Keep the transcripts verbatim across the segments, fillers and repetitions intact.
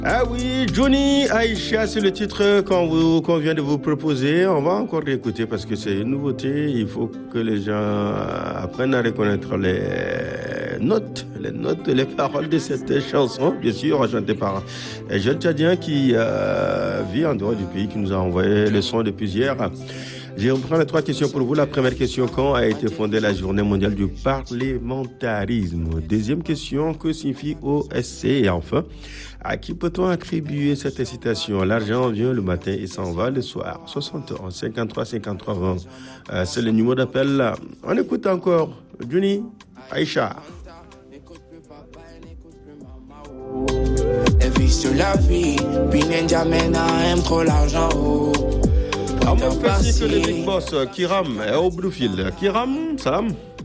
Ah oui, Johnny Aïcha, c'est le titre qu'on, vous, qu'on vient de vous proposer. On va encore réécouter parce que c'est une nouveauté. Il faut que les gens apprennent à reconnaître les notes, les notes, les paroles de cette chanson, bien sûr, chantée par un jeune Tchadien qui euh, vit en dehors du pays, qui nous a envoyé le son depuis hier. Je reprends les trois questions pour vous. La première question, quand a été fondée la Journée mondiale du parlementarisme? Deuxième question, que signifie O S C? Et enfin, à qui peut-on attribuer cette incitation? L'argent vient le matin et s'en va le soir. soixante et onze, cinquante-trois, cinquante-trois, vingt. Euh, c'est le numéro d'appel. On écoute encore Johnny Aïcha. Elle vit sur la vie, puis Ninja Mena aime trop l'argent. Oh. À mon petit que le Big Boss, Kiram est au Bluefield. Kiram, salam.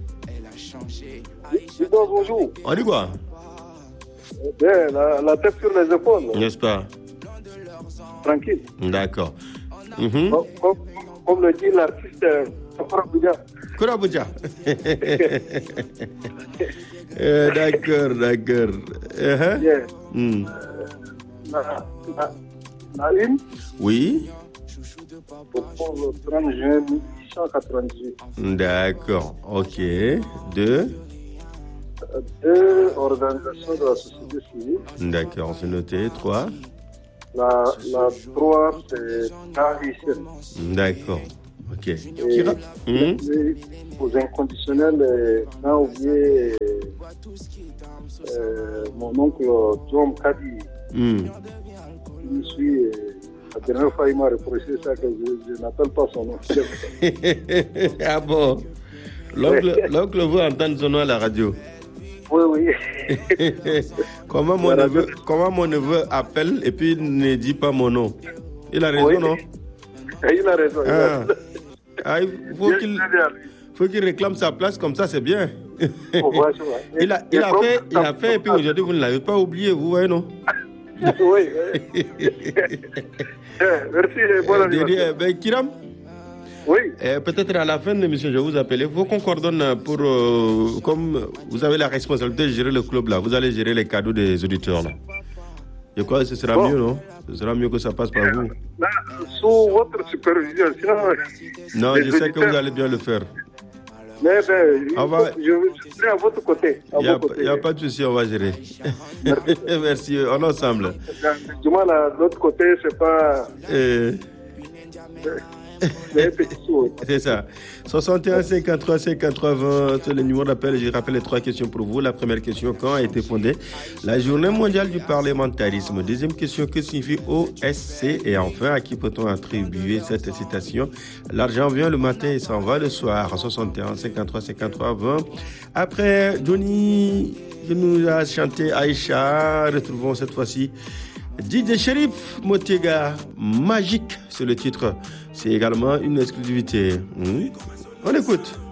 Bonjour. On dit quoi? Bien, la, la tête sur les épaules. N'est-ce pas? Tranquille. D'accord. Mm-hmm. Comme, comme, comme le dit l'artiste Kourabouja. Kourabouja. euh, d'accord, d'accord. Uh-huh. Yeah. Mm. La, la, la une. Oui. Pour le trente juin mille huit cent quatre-vingt-dix-huit. D'accord. Ok. Deux. Deux organisations de la société civile. D'accord, c'est noté. Trois. La, la trois, c'est K I C. D'accord. Ok. Et Kira. les, les, aux inconditionnels, n'a oublié euh, mon oncle John Kadi. Mm. Je suis. La dernière fois, il m'a reproché ça, que je, je n'appelle pas son nom. Ah bon? L'oncle, l'oncle veut entendre son nom à la radio. Oui, oui. comment, mon neveu, comment mon neveu appelle et puis ne dit pas mon nom? Il a raison, oui. Non? Il a raison. Ah. Ah, il faut qu'il, faut qu'il réclame sa place, comme ça c'est bien. Oh, ouais, il a, il a fait, il a fait et puis aujourd'hui vous ne l'avez pas oublié, vous voyez, non? Oui. Merci et bon anniversaire. Ben, Kiram? Oui. Euh, peut-être à la fin de l'émission, je vais vous appeler. Il faut qu'on coordonne pour... Euh, comme vous avez la responsabilité de gérer le club, là, vous allez gérer les cadeaux des auditeurs, là. Je crois que ce sera bon. Mieux, non? Ce sera mieux que ça passe par vous. Là, sous votre supervision, sinon... Non, je sais que vous allez bien le faire. Mais ben, on va... je, je serai à votre côté. Il n'y a, a pas de souci, on va gérer. Merci. Merci, on est ensemble. Du moins, là, de l'autre côté, c'est pas... Euh... C'est ça. soixante et un, cinquante-trois, cinquante-trois, vingt, c'est le numéro d'appel. Je rappelle les trois questions pour vous. La première question, quand a été fondée la Journée mondiale du parlementarisme? Deuxième question, que signifie O S C? Et enfin, à qui peut-on attribuer cette citation? L'argent vient le matin et s'en va le soir. soixante et un, cinquante-trois, cinquante-trois, vingt. Après, Johnny nous a chanté Aïcha. Retrouvons cette fois-ci D J Sherif Motega, Magique, c'est le titre. C'est également une exclusivité. Mmh. On écoute.